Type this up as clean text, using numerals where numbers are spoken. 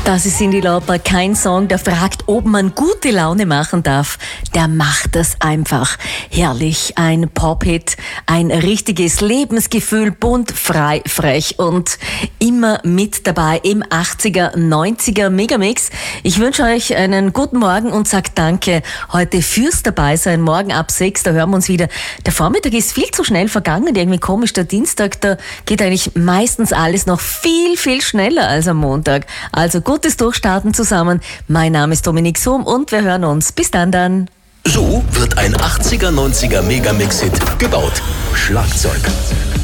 Das ist Cyndi Lauper, kein Song, der fragt, ob man gute Laune machen darf. Der macht das einfach. Herrlich, ein Pop-Hit, ein richtiges Lebensgefühl, bunt, frei, frech und immer mit dabei im 80er, 90er Megamix. Ich wünsche euch einen guten Morgen und sag danke heute fürs Dabeisein. Morgen ab 6, da hören wir uns wieder. Der Vormittag ist viel zu schnell vergangen, irgendwie komisch. Der Dienstag, da geht eigentlich meistens alles noch viel, viel schneller als am Montag. Also gutes Durchstarten zusammen. Mein Name ist Dominik Sohm und wir hören uns. Bis dann. So wird ein 80er, 90er Megamix-Hit gebaut. Schlagzeug.